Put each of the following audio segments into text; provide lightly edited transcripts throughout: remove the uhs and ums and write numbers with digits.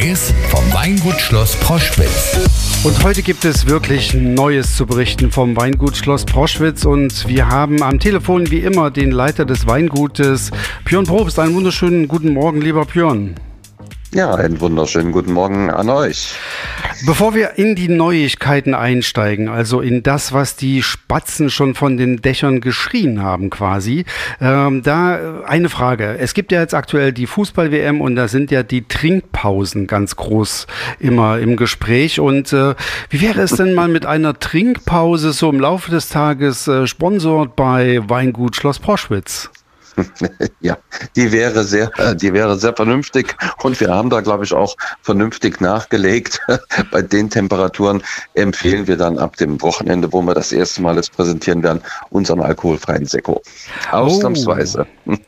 Neues vom Weingut Schloss Proschwitz. Und heute gibt es wirklich Neues zu berichten vom Weingut Schloss Proschwitz. Und wir haben am Telefon wie immer den Leiter des Weingutes, Björn Probst. Einen wunderschönen guten Morgen, lieber Björn. Ja, einen wunderschönen guten Morgen an euch. Bevor wir in die Neuigkeiten einsteigen, also in das, was die Spatzen schon von den Dächern geschrien haben quasi, da eine Frage. Es gibt ja jetzt aktuell die Fußball-WM und da sind ja die Trinkpausen ganz groß immer im Gespräch. Und wie wäre es denn mal mit einer Trinkpause so im Laufe des Tages sponsort bei Weingut Schloss Proschwitz? Ja, die wäre sehr vernünftig und wir haben da, glaube ich, auch vernünftig nachgelegt. Bei den Temperaturen empfehlen wir dann ab dem Wochenende, wo wir das erste Mal das präsentieren werden, unseren alkoholfreien Sekko. Ausnahmsweise.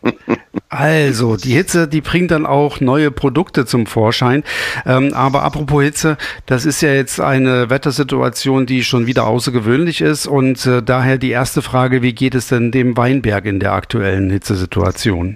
Also, die Hitze, die bringt dann auch neue Produkte zum Vorschein. Aber apropos Hitze, das ist ja jetzt eine Wettersituation, die schon wieder außergewöhnlich ist. Und daher die erste Frage, wie geht es denn dem Weinberg in der aktuellen Hitzesituation?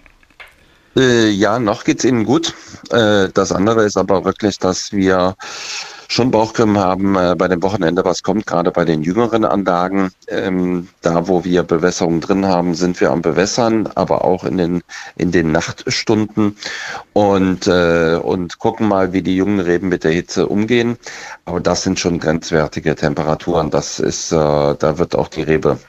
Ja, noch geht's Ihnen gut. Das andere ist aber wirklich, dass wir schon Bauchkribbeln haben bei dem Wochenende, was kommt, gerade bei den jüngeren Anlagen. Da, wo wir Bewässerung drin haben, sind wir am Bewässern, aber auch in den Nachtstunden und gucken mal, wie die jungen Reben mit der Hitze umgehen. Aber das sind schon grenzwertige Temperaturen. Das ist, da wird auch die Rebe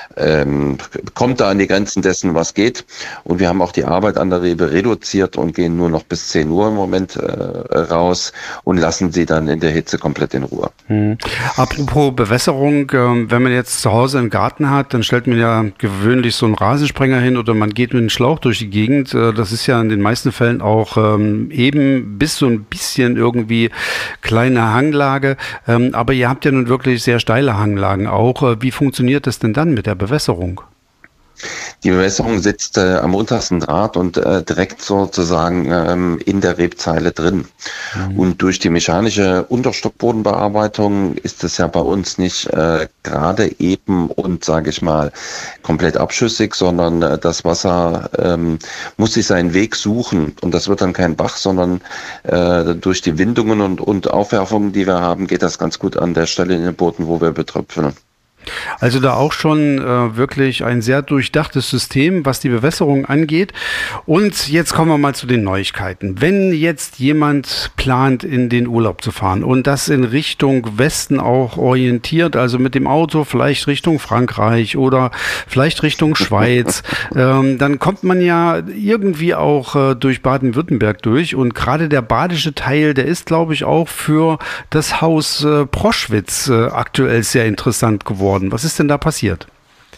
kommt da an die Grenzen dessen, was geht. Und wir haben auch die Arbeit an der Rebe reduziert und gehen nur noch bis 10 Uhr im Moment raus und lassen sie dann in der Hitze komplett in Ruhe. Apropos Bewässerung, wenn man jetzt zu Hause einen Garten hat, dann stellt man ja gewöhnlich so einen Rasensprenger hin oder man geht mit einem Schlauch durch die Gegend. Das ist ja in den meisten Fällen auch eben bis so ein bisschen irgendwie kleine Hanglage. Aber ihr habt ja nun wirklich sehr steile Hanglagen auch. Wie funktioniert das denn dann mit der Bewässerung? Die Bewässerung sitzt am untersten Draht und direkt sozusagen in der Rebzeile drin. Und durch die mechanische Unterstockbodenbearbeitung ist es ja bei uns nicht gerade eben und, sage ich mal, komplett abschüssig, sondern das Wasser muss sich seinen Weg suchen. Und das wird dann kein Bach, sondern durch die Windungen und Aufwerfungen, die wir haben, geht das ganz gut an der Stelle in den Boden, wo wir betröpfeln. Also da auch schon wirklich ein sehr durchdachtes System, was die Bewässerung angeht. Und jetzt kommen wir mal zu den Neuigkeiten. Wenn jetzt jemand plant, in den Urlaub zu fahren und das in Richtung Westen auch orientiert, also mit dem Auto vielleicht Richtung Frankreich oder vielleicht Richtung Schweiz, dann kommt man ja irgendwie auch durch Baden-Württemberg durch. Und gerade der badische Teil, der ist, glaube ich, auch für das Haus Proschwitz aktuell sehr interessant geworden. Was ist denn da passiert?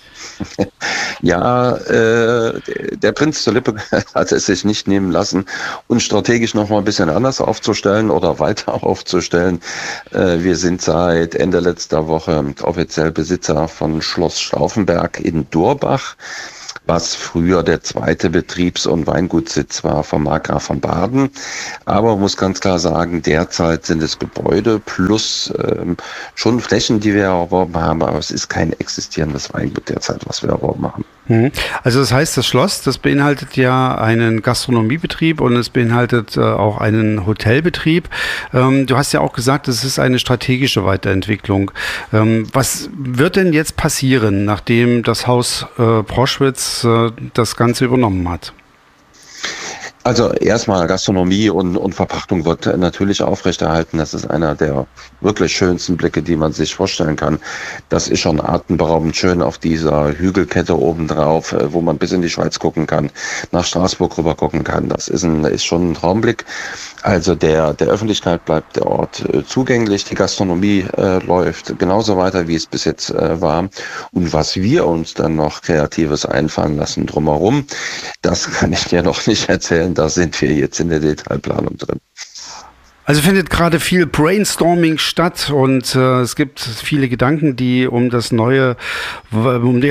Ja, der Prinz zur Lippe hat es sich nicht nehmen lassen, uns strategisch noch mal ein bisschen anders aufzustellen oder weiter aufzustellen. Wir sind seit Ende letzter Woche offiziell Besitzer von Schloss Stauffenberg in Durbach, was früher der zweite Betriebs- und Weingutsitz war vom Markgraf von Baden. Aber man muss ganz klar sagen, derzeit sind es Gebäude plus schon Flächen, die wir erworben haben, aber es ist kein existierendes Weingut derzeit, was wir erworben haben. Also das heißt, das Schloss, das beinhaltet ja einen Gastronomiebetrieb und es beinhaltet auch einen Hotelbetrieb. Du hast ja auch gesagt, es ist eine strategische Weiterentwicklung. Was wird denn jetzt passieren, nachdem das Haus Proschwitz das Ganze übernommen hat? Also erstmal Gastronomie und Verpachtung wird natürlich aufrechterhalten. Das ist einer der wirklich schönsten Blicke, die man sich vorstellen kann. Das ist schon atemberaubend schön auf dieser Hügelkette obendrauf, wo man bis in die Schweiz gucken kann, nach Straßburg rüber gucken kann. Das ist schon ein Traumblick. Also der Öffentlichkeit bleibt der Ort zugänglich. Die Gastronomie läuft genauso weiter, wie es bis jetzt war. Und was wir uns dann noch Kreatives einfallen lassen drumherum, das kann ich dir noch nicht erzählen. Da sind wir jetzt in der Detailplanung drin. Also findet gerade viel Brainstorming statt und es gibt viele Gedanken, die um das neue, um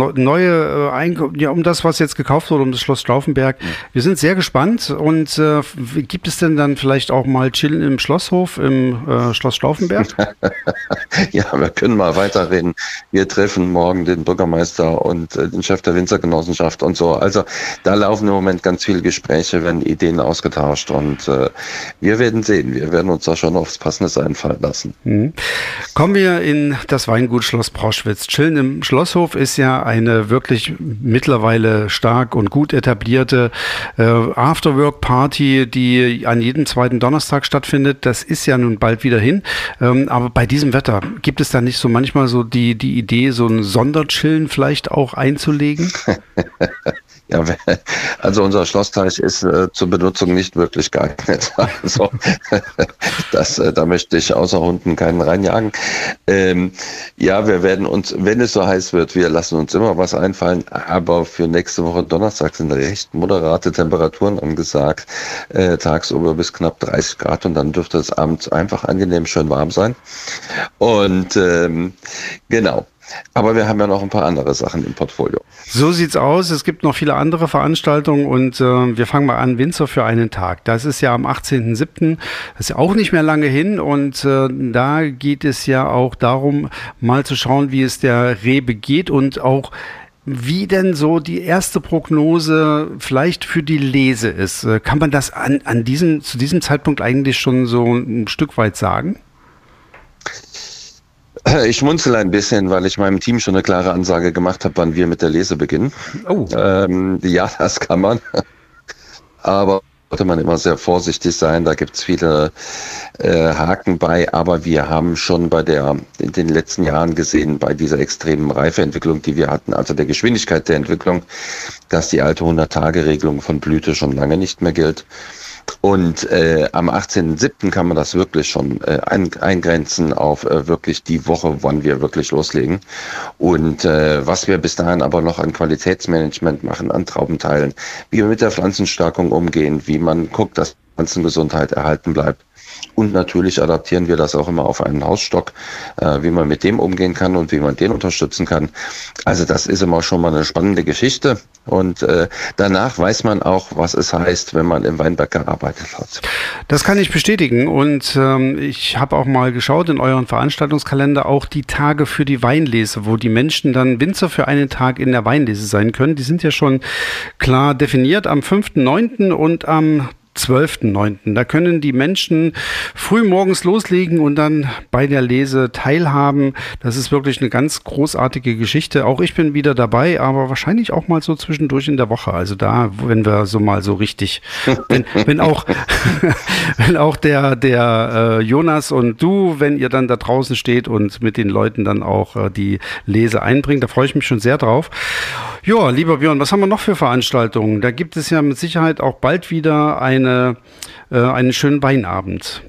das, was jetzt gekauft wurde, um das Schloss Stauffenberg. Wir sind sehr gespannt und gibt es denn dann vielleicht auch mal Chillen im Schlosshof, im Schloss Stauffenberg? Ja, wir können mal weiterreden. Wir treffen morgen den Bürgermeister und den Chef der Winzergenossenschaft und so. Also da laufen im Moment ganz viele Gespräche, werden Ideen ausgetauscht und wir werden sehen. nein, wir werden uns da schon aufs Passendes einfallen lassen. Kommen wir in das Weingut Schloss Proschwitz. Chillen im Schlosshof ist ja eine wirklich mittlerweile stark und gut etablierte Afterwork-Party, die an jedem zweiten Donnerstag stattfindet. Das ist ja nun bald wieder hin. Aber bei diesem Wetter, gibt es da nicht so manchmal so die Idee, so ein Sonderchillen vielleicht auch einzulegen? Ja, also unser Schlossteich ist zur Benutzung nicht wirklich geeignet. Also da möchte ich außer Hunden keinen reinjagen. Ja, wir werden uns, wenn es so heiß wird, wir lassen uns immer was einfallen, aber für nächste Woche Donnerstag sind recht moderate Temperaturen angesagt, tagsüber bis knapp 30 Grad und dann dürfte es abends einfach angenehm schön warm sein. Und genau. Aber wir haben ja noch ein paar andere Sachen im Portfolio. So sieht's aus. Es gibt noch viele andere Veranstaltungen und wir fangen mal an. Winzer für einen Tag. Das ist ja am 18.07. Das ist ja auch nicht mehr lange hin und da geht es ja auch darum, mal zu schauen, wie es der Rebe geht und auch wie denn so die erste Prognose vielleicht für die Lese ist. Kann man das zu diesem Zeitpunkt eigentlich schon so ein Stück weit sagen? Ich schmunzel ein bisschen, weil ich meinem Team schon eine klare Ansage gemacht habe, wann wir mit der Lese beginnen. Oh. Ja, das kann man. Aber sollte man immer sehr vorsichtig sein. Da gibt es viele Haken bei. Aber wir haben schon in den letzten Jahren gesehen, bei dieser extremen Reifeentwicklung, die wir hatten, also der Geschwindigkeit der Entwicklung, dass die alte 100-Tage-Regelung von Blüte schon lange nicht mehr gilt. Und am 18.07. kann man das wirklich schon eingrenzen auf wirklich die Woche, wann wir wirklich loslegen. Und was wir bis dahin aber noch an Qualitätsmanagement machen, an Traubenteilen, wie wir mit der Pflanzenstärkung umgehen, wie man guckt, dass Pflanzengesundheit erhalten bleibt. Und natürlich adaptieren wir das auch immer auf einen Hausstock, wie man mit dem umgehen kann und wie man den unterstützen kann. Also das ist immer schon mal eine spannende Geschichte. Und danach weiß man auch, was es heißt, wenn man im Weinberg gearbeitet hat. Das kann ich bestätigen. Und ich habe auch mal geschaut in euren Veranstaltungskalender, auch die Tage für die Weinlese, wo die Menschen dann Winzer für einen Tag in der Weinlese sein können. Die sind ja schon klar definiert am 5.9. und am 12.9. Da können die Menschen früh morgens loslegen und dann bei der Lese teilhaben. Das ist wirklich eine ganz großartige Geschichte. Auch ich bin wieder dabei, aber wahrscheinlich auch mal so zwischendurch in der Woche. Also da, wenn wir so mal so richtig, wenn auch der Jonas und du, wenn ihr dann da draußen steht und mit den Leuten dann auch die Lese einbringt, da freue ich mich schon sehr drauf. Ja, lieber Björn, was haben wir noch für Veranstaltungen? Da gibt es ja mit Sicherheit auch bald wieder einen schönen Weinabend.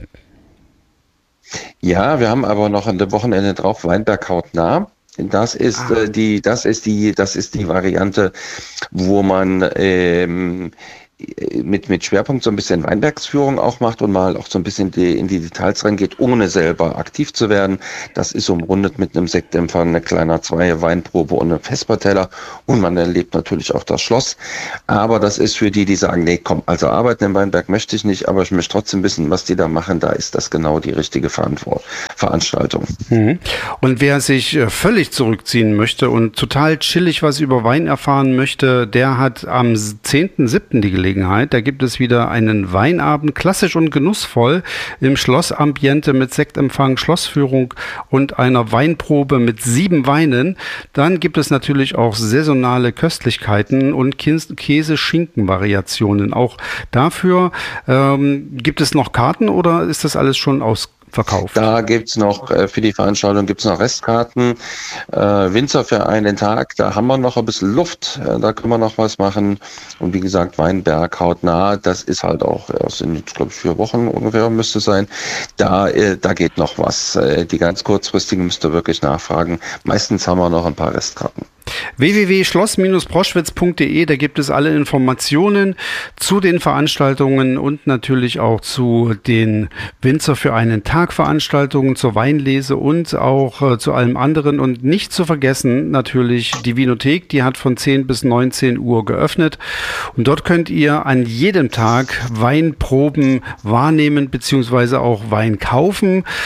Ja, wir haben aber noch an dem Wochenende drauf Weinberg hautnah. Das ist die Variante, wo man mit Schwerpunkt so ein bisschen Weinbergsführung auch macht und mal auch so ein bisschen in die Details reingeht, ohne selber aktiv zu werden. Das ist umrundet mit einem Sektempfang, eine kleiner Weinprobe und einem Vesperteller und man erlebt natürlich auch das Schloss. Aber das ist für die sagen, nee, komm, also arbeiten im Weinberg möchte ich nicht, aber ich möchte trotzdem wissen, was die da machen. Da ist das genau die richtige Veranstaltung. Und wer sich völlig zurückziehen möchte und total chillig was über Wein erfahren möchte, der hat am 10.07. die Gelegenheit. Da gibt es wieder einen Weinabend, klassisch und genussvoll, im Schlossambiente mit Sektempfang, Schlossführung und einer Weinprobe mit 7 Weinen. Dann gibt es natürlich auch saisonale Köstlichkeiten und Käse-Schinken-Variationen. Auch dafür gibt es noch Karten oder ist das alles schon ausverkauft? Da gibt's noch, für die Veranstaltung gibt's noch Restkarten. Winzer für einen Tag, da haben wir noch ein bisschen Luft, da können wir noch was machen. Und wie gesagt, Weinberg hautnah, das ist halt auch, das sind jetzt, glaube ich, 4 Wochen ungefähr müsste sein. Da geht noch was. Die ganz kurzfristigen müsst ihr wirklich nachfragen. Meistens haben wir noch ein paar Restkarten. www.schloss-proschwitz.de, da gibt es alle Informationen zu den Veranstaltungen und natürlich auch zu den Winzer für einen Tag Veranstaltungen, zur Weinlese und auch zu allem anderen. Und nicht zu vergessen natürlich die Winothek, die hat von 10 bis 19 Uhr geöffnet und dort könnt ihr an jedem Tag Weinproben wahrnehmen bzw. auch Wein kaufen.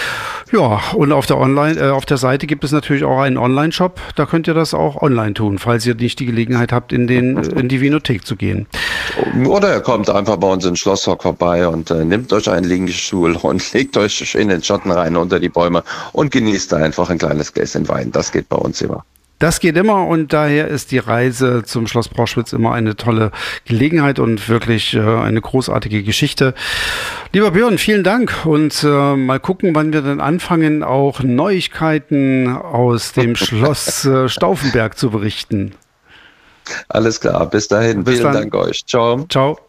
Ja, und auf der Seite gibt es natürlich auch einen Online-Shop. Da könnt ihr das auch online tun, falls ihr nicht die Gelegenheit habt, in die Vinothek zu gehen. Oder ihr kommt einfach bei uns in Schlosshock vorbei und nehmt euch einen Liegestuhl und legt euch in den Schatten rein unter die Bäume und genießt da einfach ein kleines Gläschen Wein. Das geht bei uns immer. Das geht immer und daher ist die Reise zum Schloss Proschwitz immer eine tolle Gelegenheit und wirklich eine großartige Geschichte. Lieber Björn, vielen Dank und mal gucken, wann wir dann anfangen, auch Neuigkeiten aus dem Schloss Stauffenberg zu berichten. Alles klar, bis dahin. Vielen Dank euch. Ciao. Ciao.